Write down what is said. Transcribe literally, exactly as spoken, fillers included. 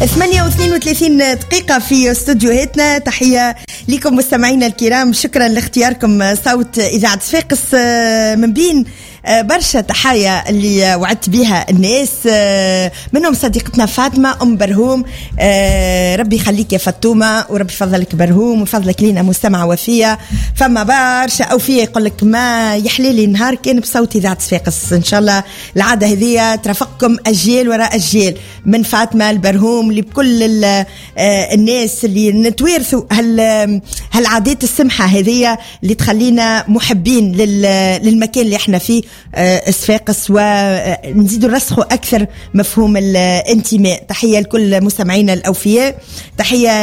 ثمانية واثنين وثلاثين دقيقة في استوديوهاتنا. تحية لكم مستمعينا الكرام، شكرا لاختياركم صوت إذاعة صفاقس. من بين برشا تحية اللي وعدت بها الناس، منهم صديقتنا فاطمة أم برهوم، ربي يخليك يا فاطمة وربي يفضلك برهوم وفضلك لينا مستمعة وفية. فما برشا أوفية يقول لك ما يحليلي نهار كان بصوت إذاعة صفاقس. إن شاء الله العادة هذه ترافقكم أجيال وراء أجيال، من فاطمة البرهوم لكل الناس اللي نتوارثوا هالعادات السمحة هذه اللي تخلينا محبين للمكان اللي احنا فيه صفاقس، ونزيدوا نرسخوا أكثر مفهوم الانتماء. تحية لكل مستمعينا الأوفياء، تحية